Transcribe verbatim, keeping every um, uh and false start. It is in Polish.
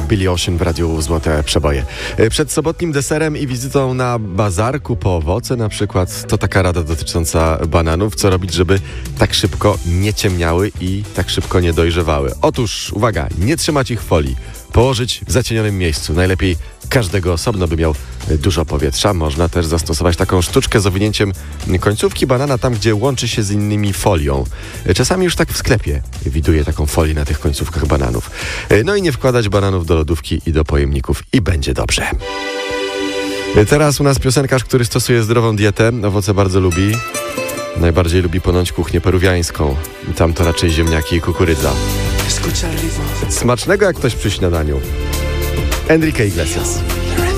Billy Ocean w radiu Złote Przeboje. Przed sobotnim deserem i wizytą na bazarku po owoce na przykład, to taka rada dotycząca bananów. Co robić, żeby tak szybko nie ciemniały i tak szybko nie dojrzewały? Otóż, uwaga, nie trzymać ich w folii. Położyć w zacienionym miejscu. Najlepiej każdego osobno, by miał dużo powietrza. Można też zastosować taką sztuczkę z owinięciem końcówki banana tam, gdzie łączy się z innymi folią. Czasami już tak w sklepie widuję taką folię na tych końcówkach bananów. No i nie wkładać bananów do lodówki i do pojemników i będzie dobrze. Teraz u nas piosenkarz, który stosuje zdrową dietę. Owoce bardzo lubi. Najbardziej lubi ponoć kuchnię peruwiańską. I tam to raczej ziemniaki i kukurydza. Smacznego jak ktoś przy śniadaniu. Enrique Iglesias.